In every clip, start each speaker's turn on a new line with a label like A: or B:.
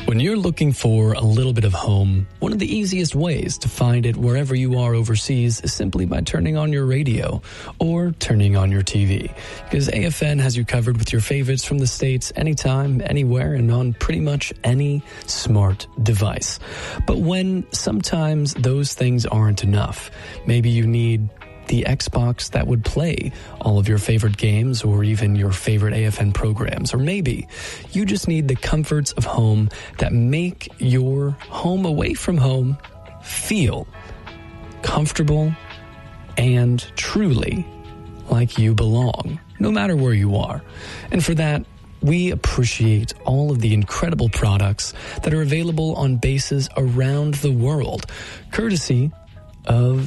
A: When you're looking for a little bit of home, one of the easiest ways to find it wherever you are overseas is simply by turning on your radio or turning on your TV. Because AFN has you covered with your favorites from the States anytime, anywhere, and on pretty much any smart device. But when sometimes those things aren't enough, maybe you need the Xbox that would play all of your favorite games or even your favorite AFN programs. Or maybe you just need the comforts of home that make your home away from home feel comfortable and truly like you belong, no matter where you are. And for that, we appreciate all of the incredible products that are available on bases around the world, courtesy of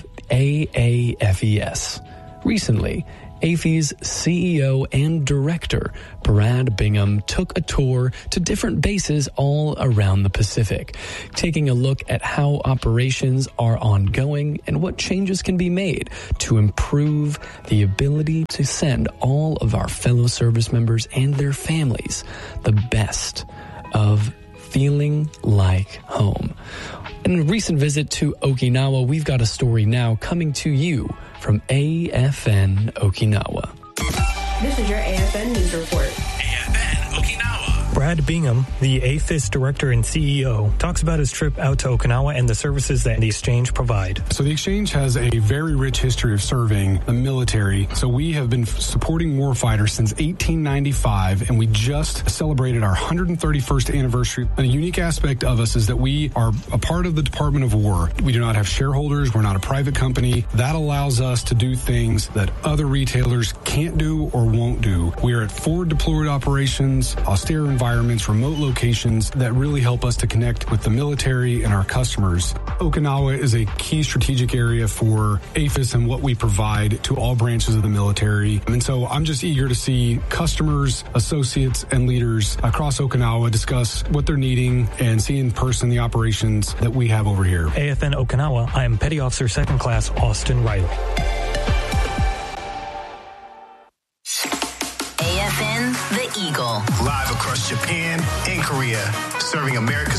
A: AAFES. Recently, AFES CEO and director Brad Bingham took a tour to different bases all around the Pacific, taking a look at how operations are ongoing and what changes can be made to improve the ability to send all of our fellow service members and their families the best of feeling like home. In a recent visit to Okinawa, we've got a story now coming to you from AFN Okinawa.
B: This is your AFN News Report.
C: AFN Okinawa.
D: Brad Bingham, the AFES director and CEO, talks about his trip out to Okinawa and the services that the exchange provide.
E: So the exchange has a very rich history of serving the military. So we have been supporting warfighters since 1895, and we just celebrated our 131st anniversary. A unique aspect of us is that we are a part of the Department of War. We do not have shareholders. We're not a private company. That allows us to do things that other retailers can't do or won't do. We are at forward deployed operations, austere environments, remote locations that really help us to connect with the military and our customers. Okinawa is a key strategic area for AFES and what we provide to all branches of the military. And so I'm just eager to see customers, associates, and leaders across Okinawa discuss what they're needing and see in person the operations that we have over here.
D: AFN Okinawa, I am Petty Officer 2nd Class Austin Riley.
F: AFN The Eagle.
C: Live across Japan and Korea, serving America's